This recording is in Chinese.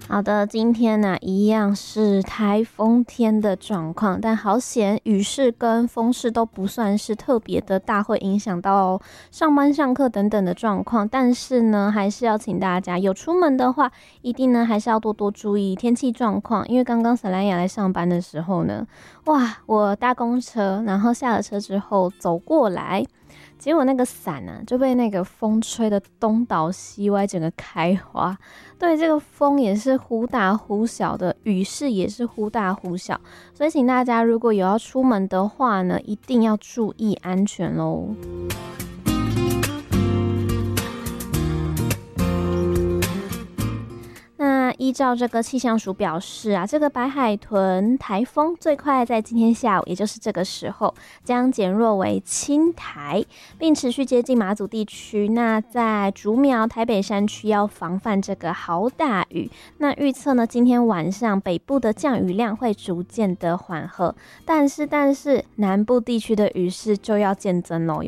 好的，今天呢一样是台风天的状况，但好险雨势跟风势都不算是特别的大，会影响到上班上课等等的状况。但是呢，还是要请大家有出门的话，一定呢还是要多多注意天气状况。因为刚刚萨兰雅来上班的时候呢，哇，我搭公车，然后下了车之后走过来。结果那个伞啊就被那个风吹得东倒西歪，整个开花。对，这个风也是忽大忽小的，雨势也是忽大忽小，所以请大家如果有要出门的话呢，一定要注意安全咯。那依照这个气象署表示啊，这个白海豚台风最快在今天下午，也就是这个时候将减弱为轻台，并持续接近马祖地区。那在竹苗、台北山区要防范这个豪大雨。那预测呢，今天晚上北部的降雨量会逐渐的缓和，但是南部地区的雨势就要渐增咯。